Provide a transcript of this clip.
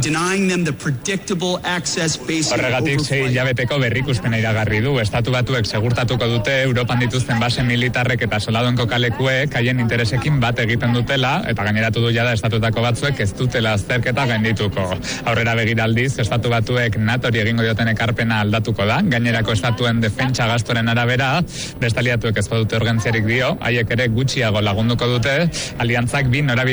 denying them the predictable access based on Horregatik 6 hilabeteko berrikuspena iragarri du. Estatu Batuek segurtatuko dute Europan dituzten base militarrek eta soldadoen kokalekuek haien interesekin bat egiten dutela, eta gaineratu du jada estatuetako batzuek ez dutela azterketa gaindituko. Aurrera begiraldiz, Estatu Batuek NATOri egingo dioten ekarpena aldatuko da, gainerako estatuen defentsa gastoren arabera, beste aliatuek ez badute urgentziarik dio, haiek ere gutxiago lagunduko dute, aliantzak bi norabide